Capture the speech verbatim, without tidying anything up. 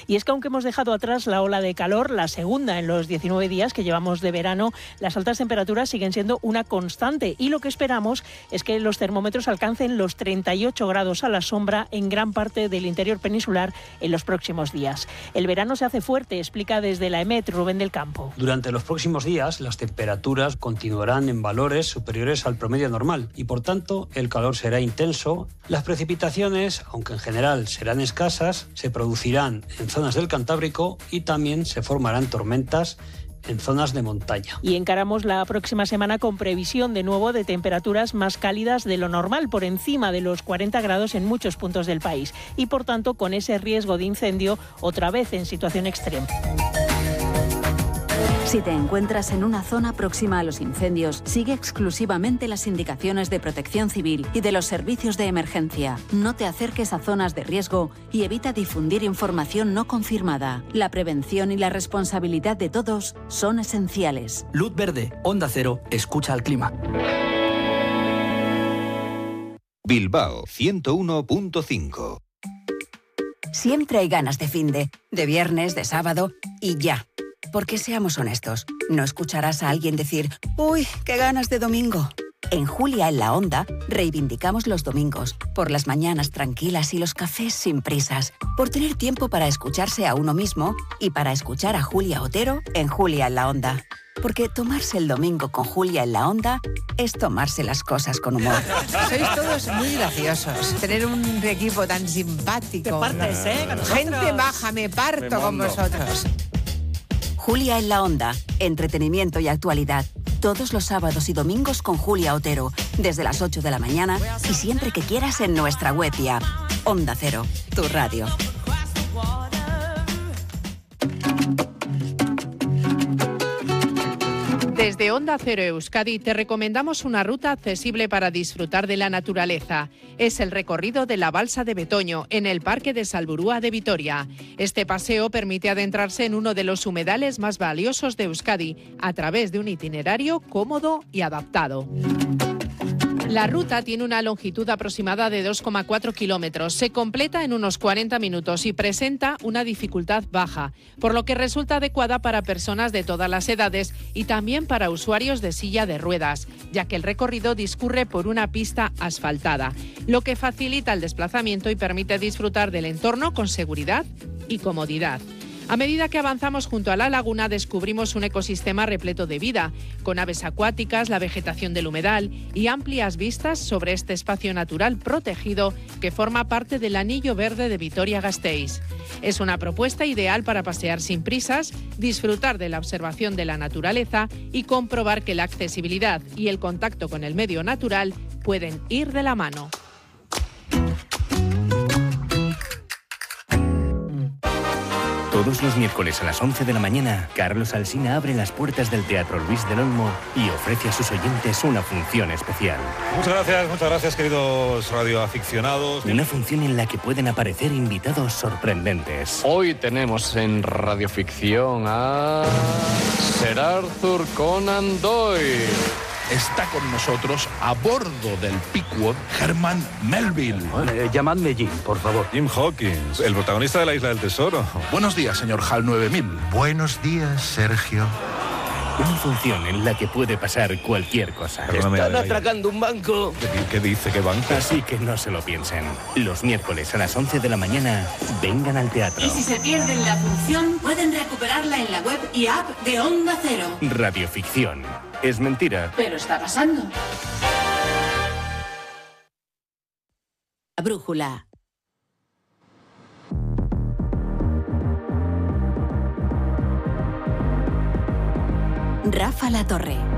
Y es que aunque hemos dejado atrás la ola de calor, la segunda en los diecinueve días que llevamos de verano, las altas temperaturas siguen siendo una constante y lo que esperamos es que los termómetros alcancen los treinta y ocho grados a la sombra en gran parte del interior peninsular en los próximos días. El verano se hace fuerte, explica desde la EMET Rubén del Campo. Durante los próximos días las temperaturas continuarán en valores superiores al promedio normal y por tanto el calor será intenso. Las precipitaciones, aunque en general serán escasas, se producirán en zonas del Cantábrico y también se formarán tormentas en zonas de montaña. Y encaramos la próxima semana con previsión de nuevo de temperaturas más cálidas de lo normal, por encima de los cuarenta grados en muchos puntos del país y por tanto con ese riesgo de incendio otra vez en situación extrema. Si te encuentras en una zona próxima a los incendios, sigue exclusivamente las indicaciones de Protección Civil y de los servicios de emergencia. No te acerques a zonas de riesgo y evita difundir información no confirmada. La prevención y la responsabilidad de todos son esenciales. Luz verde, Onda Cero, escucha al clima. Bilbao ciento uno punto cinco. Siempre hay ganas de finde, de viernes, de sábado y ya. Porque seamos honestos, no escucharás a alguien decir «Uy, qué ganas de domingo». En Julia en la Onda reivindicamos los domingos, por las mañanas tranquilas y los cafés sin prisas, por tener tiempo para escucharse a uno mismo y para escuchar a Julia Otero en Julia en la Onda. Porque tomarse el domingo con Julia en la Onda es tomarse las cosas con humor. Sois todos muy graciosos. Tener un equipo tan simpático. Te partes, ¿eh? Con Gente baja, me parto Me con mondo. vosotros. Julia en la Onda, entretenimiento y actualidad. Todos los sábados y domingos con Julia Otero, desde las ocho de la mañana y siempre que quieras en nuestra web y app. Onda Cero, tu radio. Desde Onda Cero Euskadi te recomendamos una ruta accesible para disfrutar de la naturaleza. Es el recorrido de la Balsa de Betoño, en el Parque de Salburua de Vitoria. Este paseo permite adentrarse en uno de los humedales más valiosos de Euskadi, a través de un itinerario cómodo y adaptado. La ruta tiene una longitud aproximada de dos coma cuatro kilómetros, se completa en unos cuarenta minutos y presenta una dificultad baja, por lo que resulta adecuada para personas de todas las edades y también para usuarios de silla de ruedas, ya que el recorrido discurre por una pista asfaltada, lo que facilita el desplazamiento y permite disfrutar del entorno con seguridad y comodidad. A medida que avanzamos junto a la laguna descubrimos un ecosistema repleto de vida, con aves acuáticas, la vegetación del humedal y amplias vistas sobre este espacio natural protegido que forma parte del Anillo Verde de Vitoria-Gasteiz. Es una propuesta ideal para pasear sin prisas, disfrutar de la observación de la naturaleza y comprobar que la accesibilidad y el contacto con el medio natural pueden ir de la mano. Todos los miércoles a las once de la mañana, Carlos Alsina abre las puertas del Teatro Luis del Olmo y ofrece a sus oyentes una función especial. Muchas gracias, muchas gracias, queridos radioaficionados. Una función en la que pueden aparecer invitados sorprendentes. Hoy tenemos en radioficción a Sir Arthur Conan Doyle. Está con nosotros, a bordo del Pequod, Herman Melville. Eh, llamadme Jim, por favor. Jim Hawkins, el protagonista de La Isla del Tesoro. Buenos días, señor Hal nueve mil. Buenos días, Sergio. Una función en la que puede pasar cualquier cosa. Perdóname, Están atracando un banco. ¿Qué, qué dice? ¿Qué banco? Así que no se lo piensen. Los miércoles a las once de la mañana, vengan al teatro. Y si se pierden la función, pueden recuperarla en la web y app de Onda Cero. Radioficción. Es mentira. Pero está pasando. La brújula. Rafa La Torre.